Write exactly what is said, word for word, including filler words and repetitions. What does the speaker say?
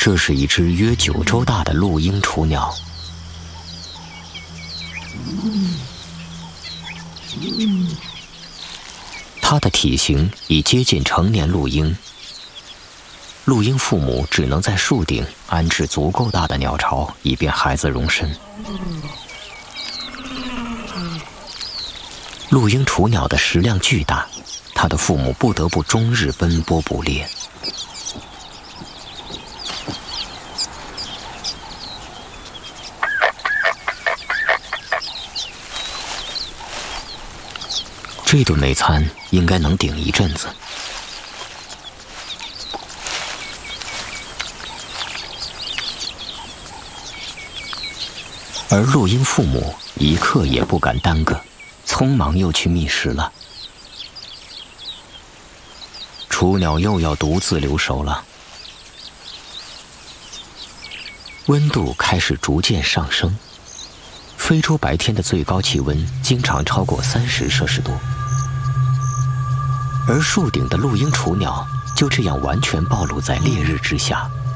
这是一只约九周大的陆鹰雏鸟。它的体型已接近成年陆鹰。陆鹰父母只能在树顶安置足够大的鸟巢，以便孩子容身。陆鹰雏鸟的食量巨大，它的父母不得不终日奔波捕猎。这顿美餐应该能顶一阵子。而陆鹰父母一刻也不敢耽搁，匆忙又去觅食了。雏鸟又要独自留守了。温度开始逐渐上升，非洲白天的最高气温经常超过三十摄氏度。而树顶的陆鹰雏鸟就这样完全暴露在烈日之下，